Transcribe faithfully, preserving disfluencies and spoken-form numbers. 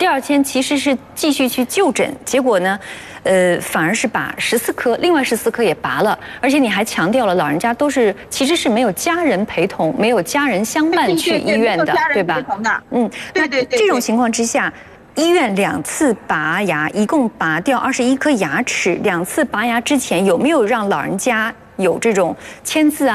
二天其实是继续去就诊，结果呢，呃，反而是把十四颗，另外十四颗也拔了，而且你还强调了老人家都是其实是没有家人陪同、没有家人相伴去医院的，对吧？嗯，那这种情况之下。医院两次拔牙，一共拔掉二十一颗牙齿。两次拔牙之前，有没有让老人家有这种签字啊？